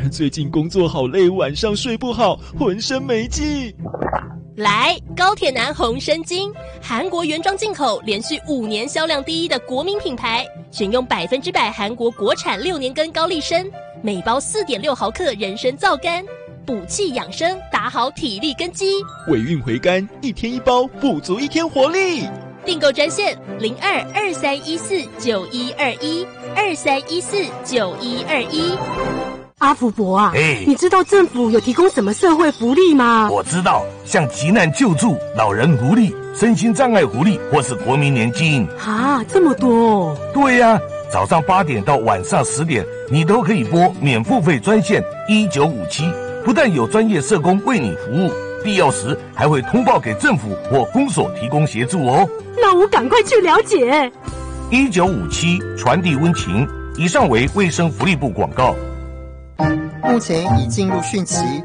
最近工作好累，晚上睡不好，浑身没劲。 来，高铁男红参精，韩国原装进口，连续5年销量第一的国民品牌，选用100%韩国国产6年根高丽参，每包4.6毫克人参皂苷，补气养生，打好体力根基。 尾韵回甘，1天1包，补足1天活力。 订购专线02-2314-9121，2314-9121。 阿福伯啊，你知道政府有提供什么社会福利吗？ 我知道，像急难救助、老人福利、身心障碍福利，或是国民年金。 啊，这么多哦！ 对呀，早上8点到晚上10点，你都可以拨免付费专线1957，不但有专业社工为你服务，必要时还会通报给政府或公所提供协助哦。 那我赶快去了解。 1957传递温情。以上为卫生福利部广告。 目前已进入汛期，